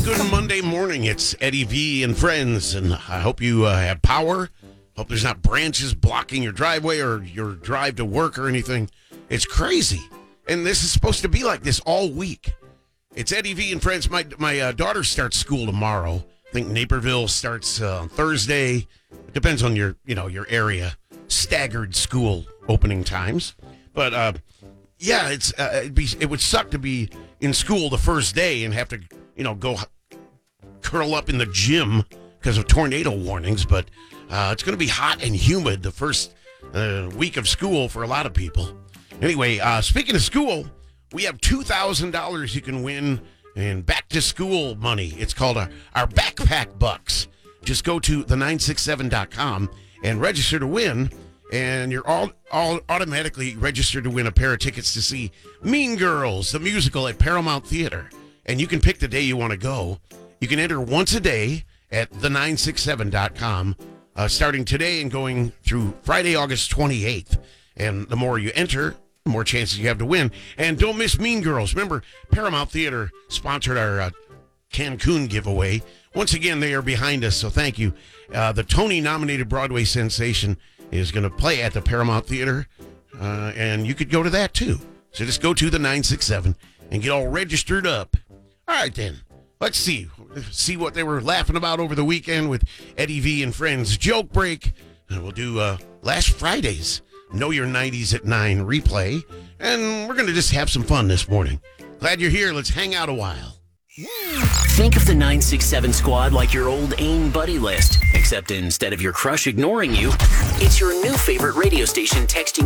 Good Monday morning. It's Eddie V and friends, and I hope you have power. Hope there's not branches blocking your driveway or your drive to work or anything. It's crazy, and this is supposed to be like this all week. It's Eddie V and friends. My daughter starts school tomorrow. I think Naperville starts Thursday. It depends on your area. Staggered school opening times, but yeah, it would suck to be in school the first day and have to go curl up in the gym because of tornado warnings. But it's going to be hot and humid the first week of school for a lot of people. Anyway, speaking of school, we have $2,000 you can win in back to school money. It's called our backpack bucks. Just go to the967.com and register to win. And you're all automatically registered to win a pair of tickets to see Mean Girls, the musical at Paramount Theater. And you can pick the day you want to go. You can enter once a day at the967.com, starting today and going through Friday, August 28th. And the more you enter, the more chances you have to win. And don't miss Mean Girls. Remember, Paramount Theater sponsored our Cancun giveaway. Once again, they are behind us, so thank you. The Tony-nominated Broadway sensation is going to play at the Paramount Theater, and you could go to that too. So just go to the 967 and get all registered up. All right, then. Let's see what they were laughing about over the weekend with Eddie V and friends. Joke break. And we'll do last Friday's Know Your 90s at 9 replay, and we're going to just have some fun this morning. Glad you're here. Let's hang out a while. Think of the 967 squad like your old AIM buddy list, except instead of your crush ignoring you, it's your new favorite radio station texting